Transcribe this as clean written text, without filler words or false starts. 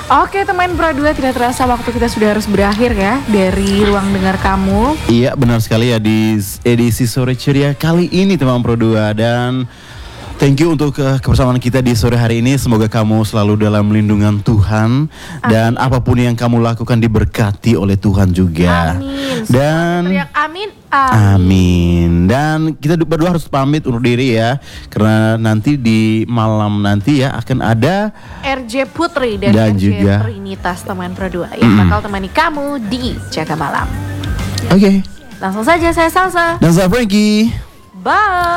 Oke teman Pro 2, tidak terasa waktu kita sudah harus berakhir ya dari Ruang Dengar Kamu. Iya benar sekali ya di edisi sore ceria kali ini teman Pro 2. Dan thank you untuk kebersamaan kita di sore hari ini. Semoga kamu selalu dalam lindungan Tuhan. Dan apapun yang kamu lakukan diberkati oleh Tuhan juga. Amin. Dan teriak amin. amin. Dan kita berdua harus pamit undur diri ya. Karena nanti di malam nanti ya akan ada RJ Putri dan RJ juga Trinitas teman Pro 2 yang bakal temani kamu di Jaga Malam. Oke. Langsung saja saya Salsa. Dan saya Frankie. Bye.